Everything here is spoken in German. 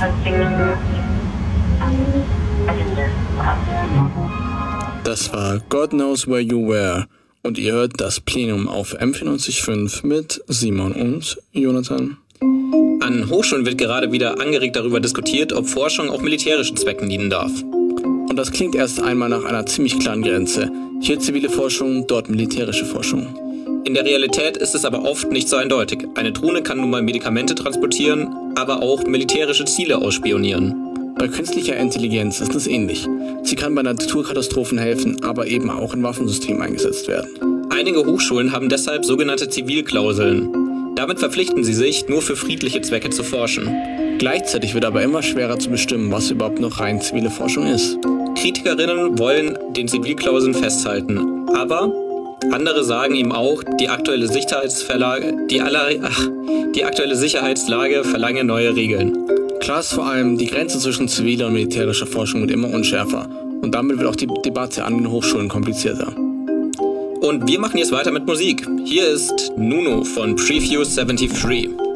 Das war God Knows Where You Were und ihr hört das Plenum auf M94.5 mit Simon und Jonathan. An Hochschulen wird gerade wieder angeregt darüber diskutiert, ob Forschung auch militärischen Zwecken dienen darf. Und das klingt erst einmal nach einer ziemlich klaren Grenze. Hier zivile Forschung, dort militärische Forschung. In der Realität ist es aber oft nicht so eindeutig. Eine Drohne kann nun mal Medikamente transportieren, aber auch militärische Ziele ausspionieren. Bei künstlicher Intelligenz ist es ähnlich. Sie kann bei Naturkatastrophen helfen, aber eben auch in Waffensystemen eingesetzt werden. Einige Hochschulen haben deshalb sogenannte Zivilklauseln. Damit verpflichten sie sich, nur für friedliche Zwecke zu forschen. Gleichzeitig wird aber immer schwerer zu bestimmen, was überhaupt noch rein zivile Forschung ist. Kritikerinnen wollen den Zivilklauseln festhalten, aber andere sagen ihm auch, die aktuelle Sicherheitslage verlange neue Regeln. Klar ist vor allem, die Grenze zwischen ziviler und militärischer Forschung wird immer unschärfer. Und damit wird auch die Debatte an den Hochschulen komplizierter. Und wir machen jetzt weiter mit Musik. Hier ist Nuno von Preview 73.